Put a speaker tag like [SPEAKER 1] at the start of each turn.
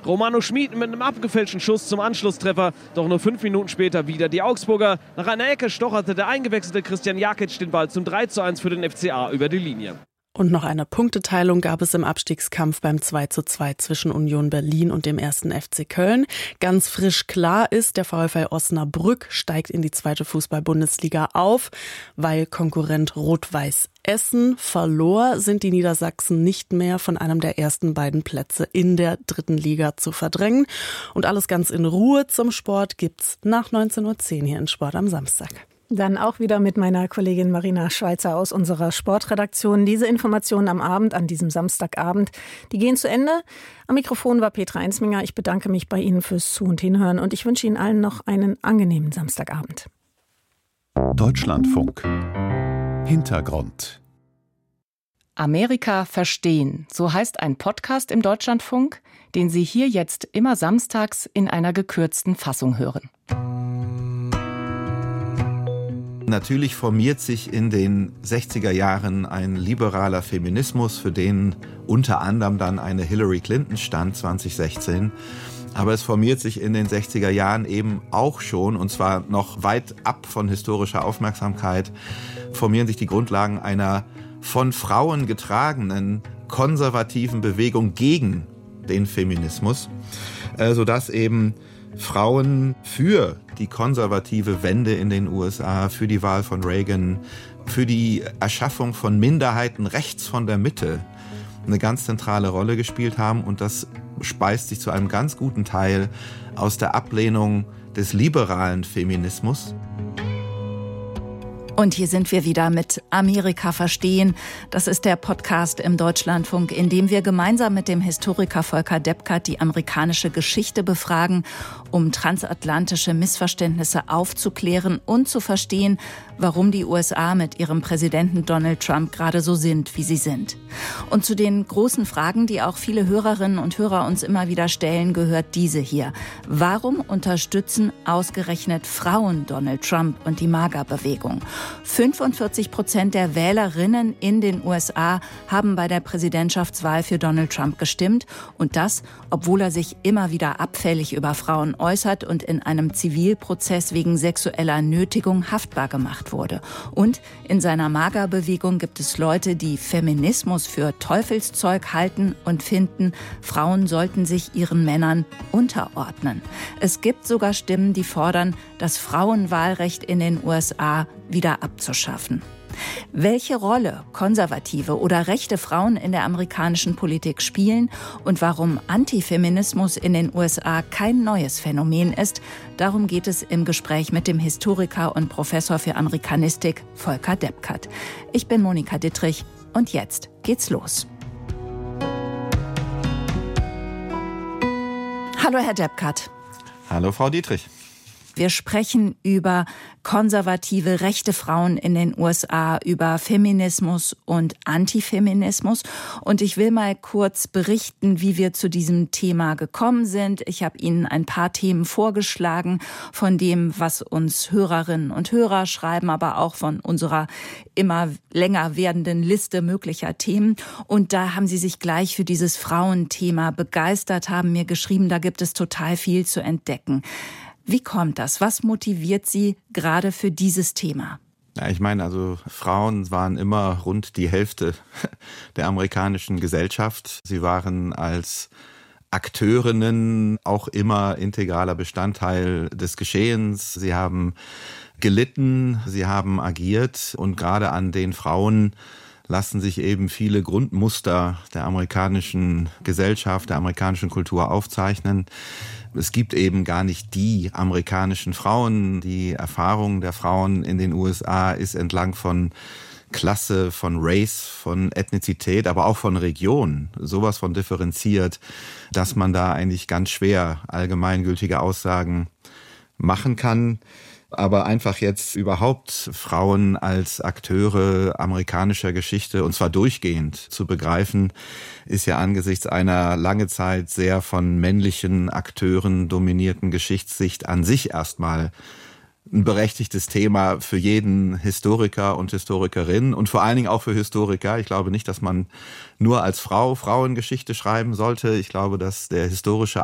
[SPEAKER 1] Romano Schmid mit einem abgefälschten Schuss zum Anschlusstreffer. Doch nur 5 Minuten später wieder die Augsburger. Nach einer Ecke stocherte der eingewechselte Christian Jakic den Ball zum 3:1 für den FCA über die Linie.
[SPEAKER 2] Und noch eine Punkteteilung gab es im Abstiegskampf beim 2:2 zwischen Union Berlin und dem 1. FC Köln. Ganz frisch klar ist, der VfL Osnabrück steigt in die 2. Fußball-Bundesliga auf. Weil Konkurrent Rot-Weiß Essen verlor, sind die Niedersachsen nicht mehr von einem der ersten beiden Plätze in der 3. Liga zu verdrängen. Und alles ganz in Ruhe zum Sport gibt's nach 19:10 Uhr hier in Sport am Samstag.
[SPEAKER 3] Dann auch wieder mit meiner Kollegin Marina Schweizer aus unserer Sportredaktion. Diese Informationen am Abend, an diesem Samstagabend, die gehen zu Ende. Am Mikrofon war Petra Einsminger. Ich bedanke mich bei Ihnen fürs Zu- und Hinhören und ich wünsche Ihnen allen noch einen angenehmen Samstagabend.
[SPEAKER 4] Deutschlandfunk. Hintergrund.
[SPEAKER 5] Amerika verstehen, so heißt ein Podcast im Deutschlandfunk, den Sie hier jetzt immer samstags in einer gekürzten Fassung hören.
[SPEAKER 6] Natürlich formiert sich in den 60er Jahren ein liberaler Feminismus, für den unter anderem dann eine Hillary Clinton stand 2016. Aber es formiert sich in den 60er Jahren eben auch schon, und zwar noch weit ab von historischer Aufmerksamkeit, formieren sich die Grundlagen einer von Frauen getragenen konservativen Bewegung gegen den Feminismus, sodass eben Frauen für die konservative Wende in den USA, für die Wahl von Reagan, für die Erschaffung von Minderheiten rechts von der Mitte eine ganz zentrale Rolle gespielt haben. Und das speist sich zu einem ganz guten Teil aus der Ablehnung des liberalen Feminismus.
[SPEAKER 5] Und hier sind wir wieder mit Amerika verstehen. Das ist der Podcast im Deutschlandfunk, in dem wir gemeinsam mit dem Historiker Volker Deppkert die amerikanische Geschichte befragen, um transatlantische Missverständnisse aufzuklären und zu verstehen, warum die USA mit ihrem Präsidenten Donald Trump gerade so sind, wie sie sind. Und zu den großen Fragen, die auch viele Hörerinnen und Hörer uns immer wieder stellen, gehört diese hier. Warum unterstützen ausgerechnet Frauen Donald Trump und die MAGA-Bewegung? 45% der Wählerinnen in den USA haben bei der Präsidentschaftswahl für Donald Trump gestimmt. Und das, obwohl er sich immer wieder abfällig über Frauen äußert und in einem Zivilprozess wegen sexueller Nötigung haftbar gemacht wurde. Und in seiner MAGA-Bewegung gibt es Leute, die Feminismus für Teufelszeug halten und finden, Frauen sollten sich ihren Männern unterordnen. Es gibt sogar Stimmen, die fordern, das Frauenwahlrecht in den USA wieder abzuschaffen. Welche Rolle konservative oder rechte Frauen in der amerikanischen Politik spielen und warum Antifeminismus in den USA kein neues Phänomen ist, darum geht es im Gespräch mit dem Historiker und Professor für Amerikanistik Volker Deppkert. Ich bin Monika Dittrich und jetzt geht's los. Hallo Herr Deppkert.
[SPEAKER 6] Hallo Frau Dietrich.
[SPEAKER 5] Wir sprechen über konservative, rechte Frauen in den USA, über Feminismus und Antifeminismus. Und ich will mal kurz berichten, wie wir zu diesem Thema gekommen sind. Ich habe Ihnen ein paar Themen vorgeschlagen von dem, was uns Hörerinnen und Hörer schreiben, aber auch von unserer immer länger werdenden Liste möglicher Themen. Und da haben Sie sich gleich für dieses Frauenthema begeistert, haben mir geschrieben, da gibt es total viel zu entdecken. Wie kommt das? Was motiviert Sie gerade für dieses Thema?
[SPEAKER 6] Ja, ich meine, also Frauen waren immer rund die Hälfte der amerikanischen Gesellschaft. Sie waren als Akteurinnen auch immer integraler Bestandteil des Geschehens. Sie haben gelitten, sie haben agiert und gerade an den Frauen lassen sich eben viele Grundmuster der amerikanischen Gesellschaft, der amerikanischen Kultur aufzeichnen. Es gibt eben gar nicht die amerikanischen Frauen. Die Erfahrung der Frauen in den USA ist entlang von Klasse, von Race, von Ethnizität, aber auch von Region sowas von differenziert, dass man da eigentlich ganz schwer allgemeingültige Aussagen machen kann. Aber einfach jetzt überhaupt Frauen als Akteure amerikanischer Geschichte, und zwar durchgehend, zu begreifen, ist ja angesichts einer lange Zeit sehr von männlichen Akteuren dominierten Geschichtssicht an sich erstmal ein berechtigtes Thema für jeden Historiker und Historikerin und vor allen Dingen auch für Historiker. Ich glaube nicht, dass man nur als Frau Frauengeschichte schreiben sollte. Ich glaube, dass der historische